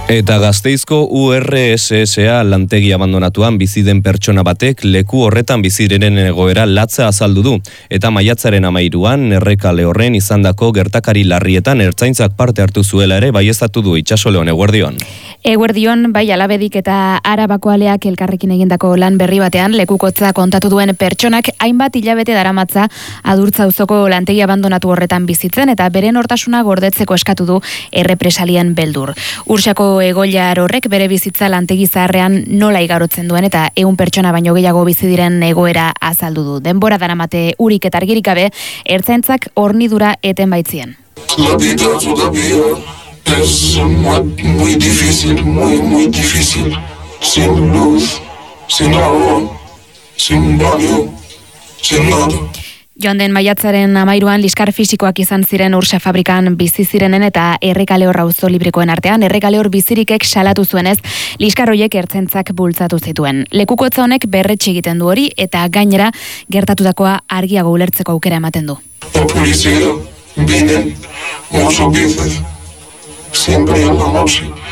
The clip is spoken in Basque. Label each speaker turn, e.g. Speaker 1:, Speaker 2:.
Speaker 1: Eta Gasteizko URSSA lantegi abandonatuan bizi den pertsona batek leku horretan bizirenen egoera latza azaldu du. Eta maiatzaren 13an Errekale horren izandako gertakari larrietan ertzaintzak parte hartu zuela ere baieztatu du. Itxasoleon, eguerdion.
Speaker 2: Eguerdion, bai Alabedik eta Arabako aleak elkarrekin egindako lan berri batean lekukotza kontatu duen pertsonak hainbat hilabete daramatza Adurtza auzoko lantegi abandonatu horretan bizitzen eta beren hortasuna gordetzeko eskatu du errepresalien beldur. Ursako egoilar horrek bere bizitza lantegi zaharrean nola igarotzen duen eta 100 pertsona baino gehiago bizi diren egoera azaldu du. Denbora daramate urik eta argirik gabe ertzaintzak hornidura eten baitzien.
Speaker 3: Es muy difícil, muy difícil. Sin luz, sin agua, sin baño, sin nada.
Speaker 2: Joan den maiatzaren 13an liskar fisikoak izan ziren Ursa fabrikan bizi zirenen eta Errekale hor auzo librikoen artean. Errekale hor bizirikek salatu zuenez, liskar horiek ertzaintzak bultzatu zituen. Lekukotza honek berretsi egiten du hori eta gainera gertatutakoa argiago ulertzeko aukera ematen du.
Speaker 3: La policía viene muchas veces, siempre en la noche.